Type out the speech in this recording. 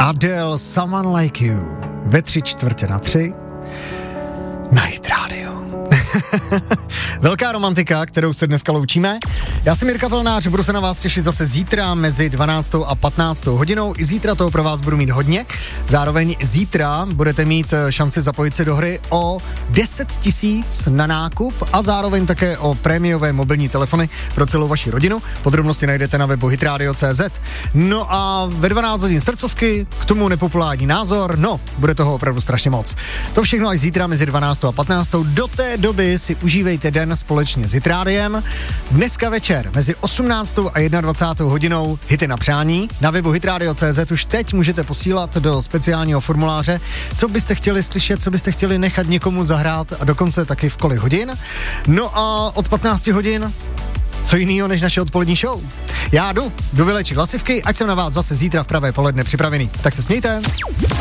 Adele, Someone Like You, ve 3:45 na Hit Radio. Velká romantika, kterou se dneska loučíme. Já jsem Jirka Velnář, budu se na vás těšit zase zítra mezi 12. a 15. hodinou. I zítra toho pro vás budu mít hodně. Zároveň zítra budete mít šanci zapojit se do hry o 10 000 na nákup a zároveň také o prémiové mobilní telefony pro celou vaši rodinu. Podrobnosti najdete na webu hitradio.cz. No a ve 12 hodin srdcovky, k tomu nepopulární názor, no, bude toho opravdu strašně moc. To všechno až zítra mezi 12. a 15. Do té doby si užívejte den společně s Hitrádiem. Dneska večer mezi 18. a 21. hodinou hity na přání. Na webu hitradio.cz už teď můžete posílat do speciálního formuláře, co byste chtěli slyšet, co byste chtěli nechat někomu zahrát a dokonce taky v kolik hodin. No a od 15 hodin co jinýho než naše odpolední show. Já jdu vylečit hlasivky, ať jsem na vás zase zítra v pravé poledne připravený. Tak se smějte.